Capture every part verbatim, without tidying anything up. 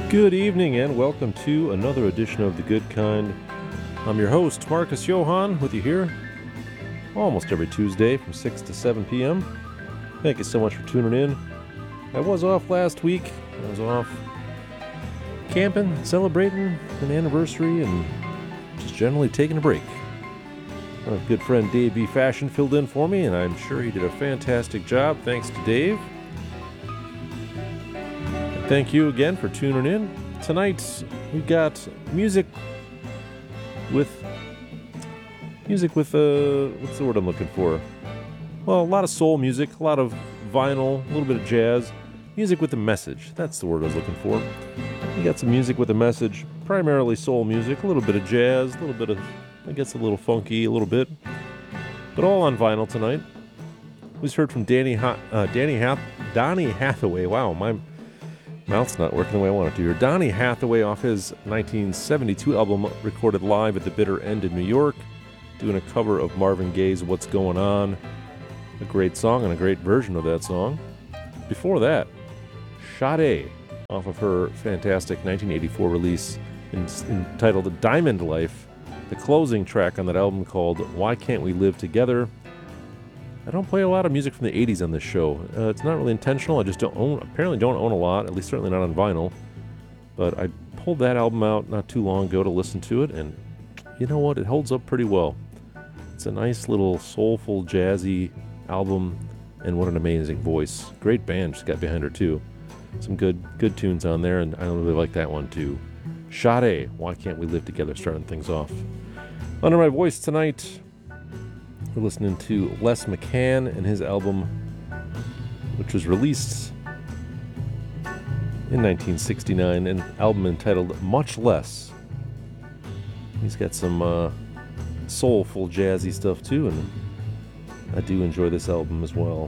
Good evening and welcome to another edition of The Good Kind. I'm your host, Marcus Johann, with you here almost every Tuesday from six to seven p.m. Thank you so much for tuning in. I was off last week. I was off camping, celebrating an anniversary, and just generally taking a break. My good friend Dave B. Fashion filled in for me, and I'm sure he did a fantastic job. Thanks to Dave. Thank you again for tuning in. Tonight we got music with music with uh what's the word I'm looking for? Well, a lot of soul music, a lot of vinyl, a little bit of jazz, music with a message. That's the word I was looking for. We got some music with a message, primarily soul music, a little bit of jazz, a little bit of, I guess, a little funky, a little bit, but all on vinyl tonight. We just heard from Danny ha- uh, Danny Hath- Donny Hathaway. Wow, my mouth's not working the way I want it to here. Donny Hathaway off his nineteen seventy-two album recorded live at the Bitter End in New York, doing a cover of Marvin Gaye's What's Going On. A great song and a great version of that song. Before that, Sade off of her fantastic nineteen eighty-four release entitled Diamond Life, the closing track on that album called Why Can't We Live Together. I don't play a lot of music from the eighties on this show. Uh, it's not really intentional. I just don't own, apparently don't own a lot, at least certainly not on vinyl. But I pulled that album out not too long ago to listen to it, and you know what? It holds up pretty well. It's a nice little soulful, jazzy album, and what an amazing voice. Great band she's got behind her too. Some good good tunes on there, and I really like that one too. Sade, Why Can't We Live Together, starting things off. Under my voice tonight, we're listening to Les McCann and his album, which was released in nineteen sixty-nine, an album entitled Much Less. He's got some uh, soulful, jazzy stuff too, and I do enjoy this album as well.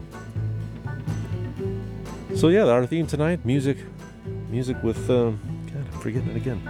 So yeah, our theme tonight, music, music with, uh, God, I'm forgetting it again.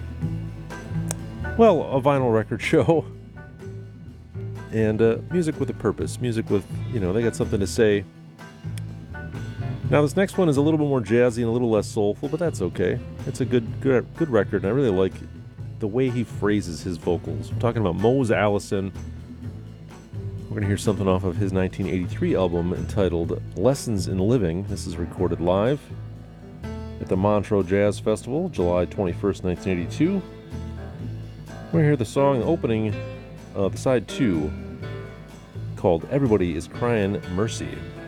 Well, a vinyl record show. And uh, music with a purpose, music with, you know, they got something to say. Now this next one is a little bit more jazzy and a little less soulful, but that's okay. It's a good good, good record, and I really like the way he phrases his vocals. I'm talking about Mose Allison. We're going to hear something off of his nineteen eighty-three album entitled Lessons in Living. This is recorded live at the Montreux Jazz Festival, July twenty-first, nineteen eighty-two. We're going to hear the song opening uh, the side two, called Everybody is Crying Mercy.